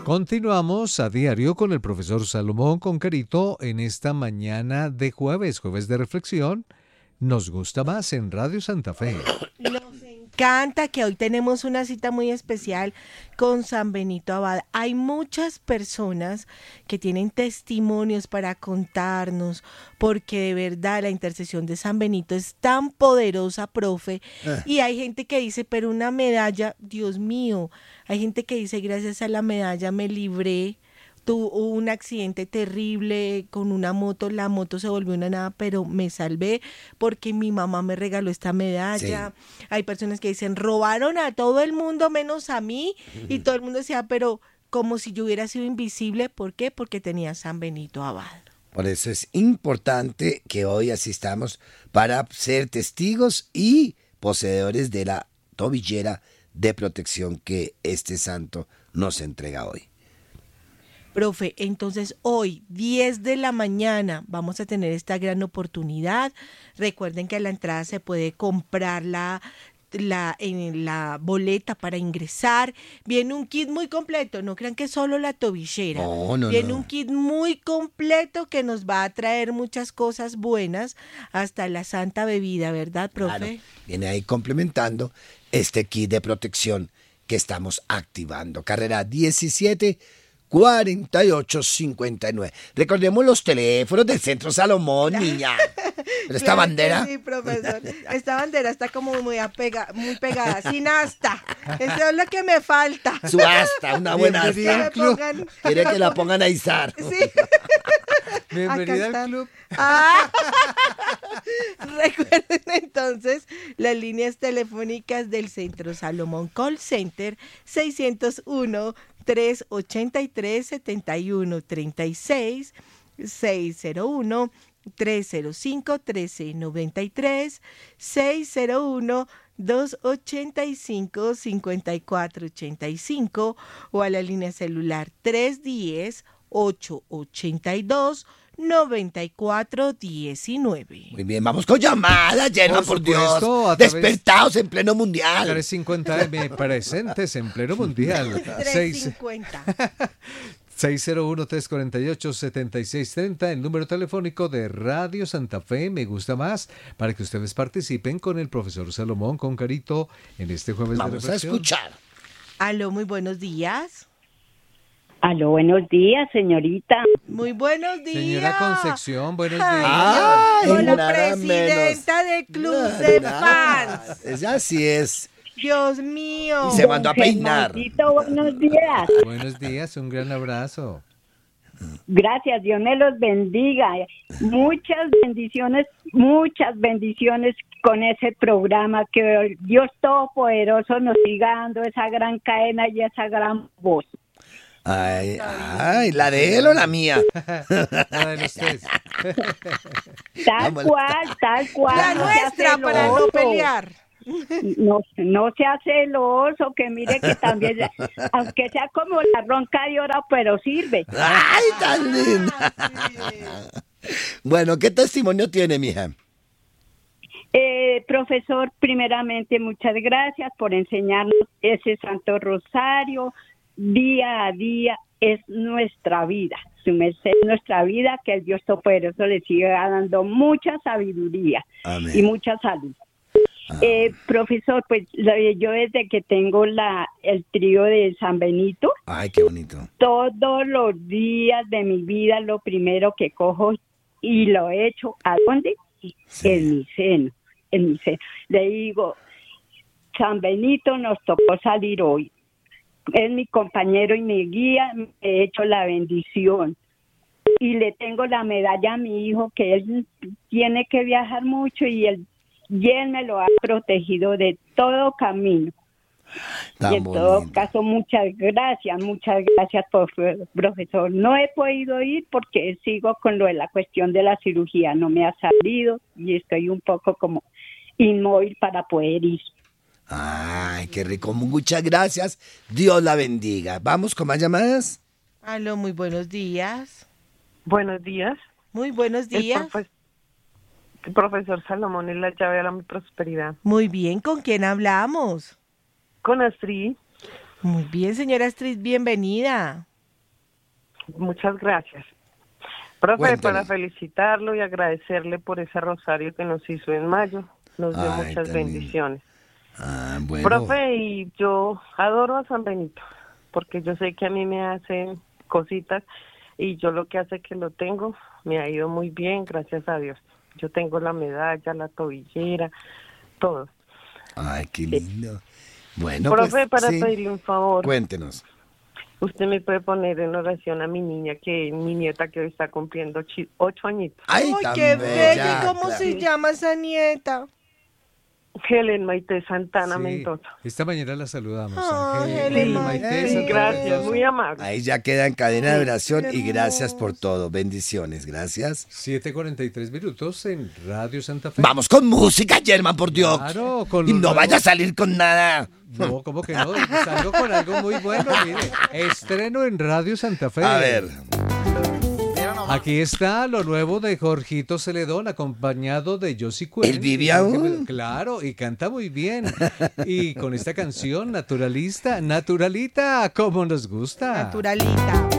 Continuamos a diario con el profesor Salomón Concarito en esta mañana de jueves de reflexión. Nos gusta más en Radio Santa Fe. Nos encanta que hoy tenemos una cita muy especial con San Benito Abad. Hay muchas personas que tienen testimonios para contarnos, porque de verdad la intercesión de San Benito es tan poderosa, profe. Y hay gente que dice, pero una medalla, Dios mío. Hay gente que dice, gracias a la medalla me libré. Tuvo un accidente terrible con una moto, la moto se volvió una nada, pero me salvé porque mi mamá me regaló esta medalla. Sí. Hay personas que dicen, robaron a todo el mundo menos a mí, y todo el mundo decía, pero como si yo hubiera sido invisible. ¿Por qué? Porque tenía San Benito Abad. Por eso es importante que hoy asistamos para ser testigos y poseedores de la tobillera de protección que este santo nos entrega hoy. Profe, entonces hoy, 10 de la mañana, vamos a tener esta gran oportunidad. Recuerden que a la entrada se puede comprar en la boleta para ingresar. Viene un kit muy completo, no crean que solo la tobillera. Viene un kit muy completo que nos va a traer muchas cosas buenas, hasta la santa bebida, ¿verdad, profe? Claro, viene ahí complementando este kit de protección que estamos activando. Carrera 174859. Recordemos los teléfonos del Centro Salomón, niña. Pero esta bandera. Sí, profesor. Esta bandera está como muy pegada, sin asta. Eso es lo que me falta. Su asta, una buena asta. Quiere que la pongan a izar. Sí. Bienvenida al club. Recuerden entonces las líneas telefónicas del Centro Salomón Call Center 601-383-7136, 601-305-1393, 601-285-5485 o a la línea celular 310-882-9419. Muy bien, vamos con llamadas, Yerma, por Dios. Despertados en pleno mundial. 350M presentes en pleno mundial. 350. 601-348-7630, el número telefónico de Radio Santa Fe, me gusta más, para que ustedes participen con el profesor Salomón Concarito en este jueves de reflexión. Vamos a escuchar. Aló, muy buenos días. Aló, buenos días, señorita. Muy buenos días. Señora Concepción, buenos días. Con la presidenta del club de fans. Ella sí es. Dios mío. Y se mandó a peinar. Buenos días. Buenos días, un gran abrazo. Gracias, Dios me los bendiga. Muchas bendiciones con ese programa. Que Dios Todopoderoso nos siga dando esa gran cadena y esa gran voz. Ay, ¿la de él o la mía? La de los tres. Tal cual. La nuestra para no pelear. No sea celoso, que mire que también, aunque sea como la ronca de oro, pero sirve. ¡Ay, tan linda! Bueno, ¿qué testimonio tiene, mija? Profesor, primeramente, muchas gracias por enseñarnos ese Santo Rosario. Día a día es nuestra vida. Su merced es nuestra vida, que el Dios Todopoderoso le siga dando mucha sabiduría. Amén. Y mucha salud. Profesor, pues yo desde que tengo el trío de San Benito, ay, qué bonito. Todos los días de mi vida lo primero que cojo y lo echo, ¿a dónde? Sí. En mi seno. Le digo, San Benito, nos tocó salir hoy. Es mi compañero y mi guía, me he hecho la bendición. Y le tengo la medalla a mi hijo, que él tiene que viajar mucho y él me lo ha protegido de todo camino. Y en todo caso, muchas gracias, profesor. No he podido ir porque sigo con lo de la cuestión de la cirugía, no me ha salido y estoy un poco como inmóvil para poder ir. Ay, qué rico, muchas gracias, Dios la bendiga. Vamos con más llamadas. Aló, muy buenos días. Buenos días. Muy buenos días. El profesor Salomón es la llave a mi prosperidad. Muy bien, ¿con quién hablamos? Con Astrid. Muy bien, señora Astrid, bienvenida. Muchas gracias. Profe, Cuénteme. para felicitarlo y agradecerle por ese rosario que nos hizo en mayo. Nos dio Ay, muchas tan bendiciones. Ah, bueno. Profe, y yo adoro a San Benito, porque yo sé que a mí me hacen cositas y yo lo que hace que lo tengo, me ha ido muy bien, gracias a Dios. Yo tengo la medalla, la tobillera, todo. Ay, qué lindo. Bueno, Profe, pues, para sí. pedirle un favor, Cuéntenos. usted me puede poner en oración a mi niña, mi nieta que hoy está cumpliendo 8 añitos. Ay, ¡Ay, tan qué bella, bella! ¿Y cómo claro. se llama esa nieta? Helen Maite Santana Sí, Mendoza. esta mañana la saludamos. Ay, Ángel, Helen Maite Maite. Santana Gracias, Mendoza. muy amable. Ahí ya queda en cadena de oración qué y gracias por hermoso. todo. Bendiciones, gracias. 7:43 minutos en Radio Santa Fe. Vamos con música, Germán, por Dios. Claro, con Y los no nuevos- vaya a salir con nada. No, ¿cómo que no? Salgo con algo muy bueno, mire. Estreno en Radio Santa Fe. A ver. Aquí está lo nuevo de Jorgito Celedón, acompañado de Josie Cuen. ¿Él vive aún? Claro, y canta muy bien. Y con esta canción, Naturalista, Naturalita, como nos gusta. Naturalita.